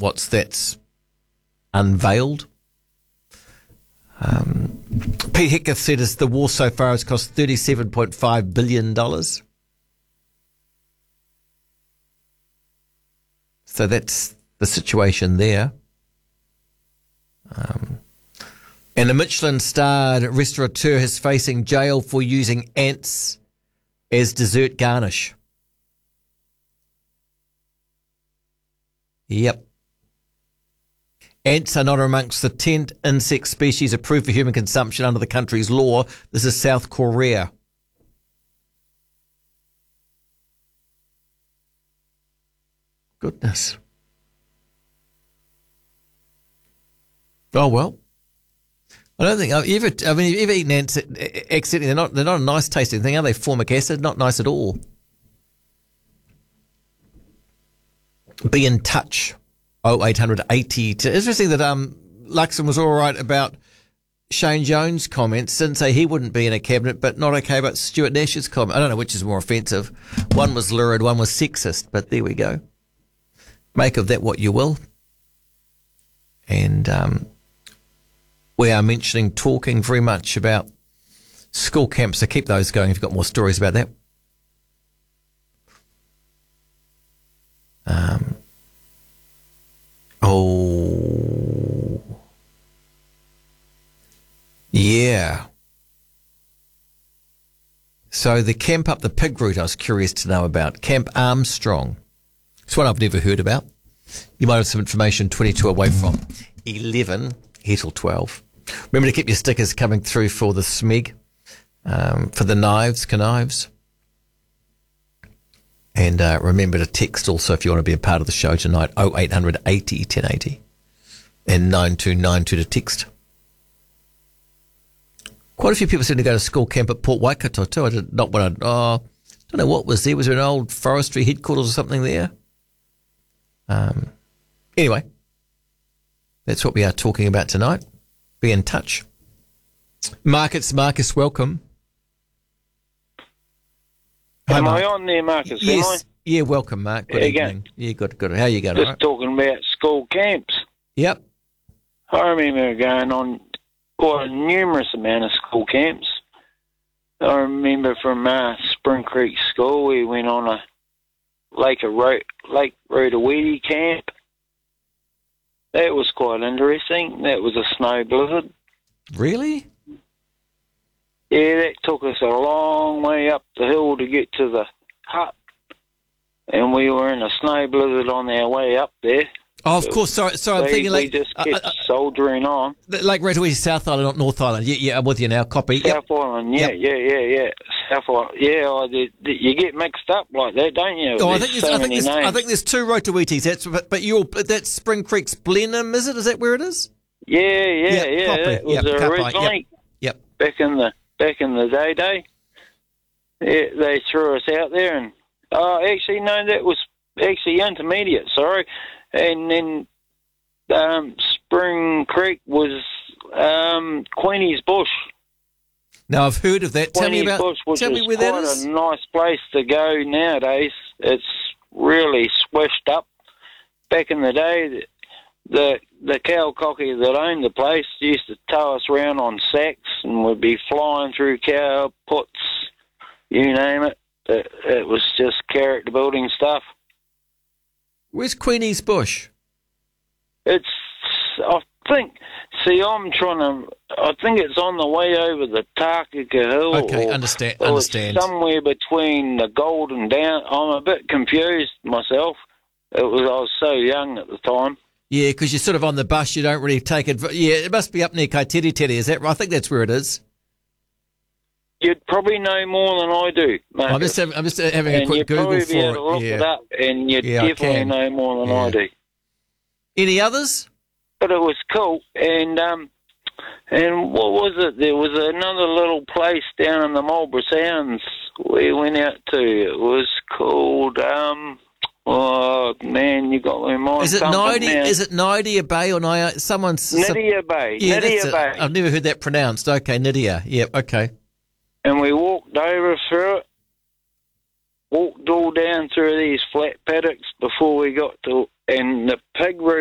that's unveiled. Pete Hecketh said the war so far has cost $37.5 billion. So that's the situation there. And a Michelin-starred restaurateur is facing jail for using ants as dessert garnish. Yep. Ants are not amongst the 10 insect species approved for human consumption under the country's law. This is South Korea. Goodness. Oh, well. I don't think you've ever eaten ants accidentally. They're not a nice tasting thing, are they? Formic acid, not nice at all. Be in touch. 0880. It's interesting that Luxon was all right about Shane Jones' comments. Didn't say he wouldn't be in a cabinet, but not okay about Stuart Nash's comment. I don't know which is more offensive. One was lurid, one was sexist, but there we go. Make of that what you will. And we are talking very much about school camps, so keep those going if you've got more stories about that. Yeah. So the camp up the pig route I was curious to know about. Camp Armstrong. It's one I've never heard about. You might have some information 22 away from 11, here till 12. Remember to keep your stickers coming through for the SMEG, for the knives. And remember to text also if you want to be a part of the show tonight, 0800 80 1080 and 9292 to text. Quite a few people seem to go to school camp at Port Waikato too. I don't know what was there. Was there an old forestry headquarters or something there? Anyway, that's what we are talking about tonight. Be in touch. Marcus, welcome. Hi, Am Mark. I on there, Marcus? Yes. Am I? Yeah, welcome, Mark. Good evening. Yeah, good. How you going? Just Right? talking about school camps. Yep. I remember going on a numerous amount of school camps. I remember from Spring Creek School, we went on a Lake Rotawedi camp. That was quite interesting. That was a snow blizzard. Really? Yeah, that took us a long way up the hill to get to the hut. And we were in a snow blizzard on our way up there. Oh, of course. Sorry, I'm thinking we just kept soldiering on. Lake Rotawedi, South Island, not North Island. Yeah, I'm with you now. Copy. South Island, yeah. South Island, yeah. You get mixed up like that, don't you? Oh, I think there's two Rotawetis. That's Spring Creek's Blenheim, is it? Is that where it is? Yeah. Copy. That was originally back in the day. Yeah, they threw us out there, and that was actually intermediate. Sorry. And then Spring Creek was Queenie's Bush. Now, I've heard of that. Tell me where that is. Quite a nice place to go nowadays. It's really swished up. Back in the day, the cow cocky that owned the place used to tow us around on sacks and would be flying through cow puts, you name it. It was just character building stuff. Where's Queenie's Bush? I think it's on the way over the Takaka Hill. Okay, understand. Somewhere between the Golden Down. I'm a bit confused myself. I was so young at the time. Yeah, because you're sort of on the bus, you don't really take it. Yeah, it must be up near Kaiteri, is that right? I think that's where it is. You'd probably know more than I do, Marcus. I'm just having a quick Google for it. You'd probably be able to look it up, and you'd definitely know more than I do. Any others? But it was cool, and what was it? There was another little place down in the Marlborough Sounds we went out to. It was called, oh man, you got my mind. Is it Nydia Bay or Nydia? Nydia Bay. Yeah, Nydia Bay. I've never heard that pronounced. Okay, Nydia. Yep, okay. And we walked over through it, walked all down through these flat paddocks before we got to, and the pig